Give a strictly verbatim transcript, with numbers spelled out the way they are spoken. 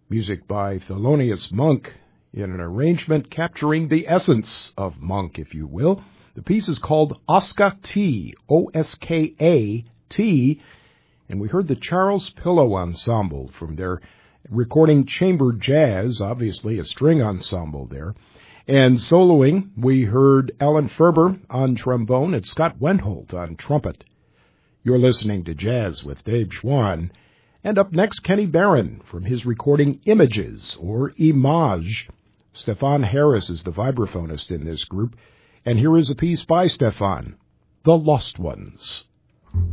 music by Thelonious Monk in an arrangement capturing the essence of Monk, if you will. The piece is called Oska T, O S K A T, and we heard the Charles Pillow Ensemble from their recording Chamber Jazz, obviously a string ensemble there. And soloing, we heard Alan Ferber on trombone and Scott Wendholt on trumpet. You're listening to Jazz with Dave Schwann. And up next, Kenny Barron from his recording Images, or Image. Stefan Harris is the vibraphonist in this group. And here is a piece by Stefan, The Lost Ones.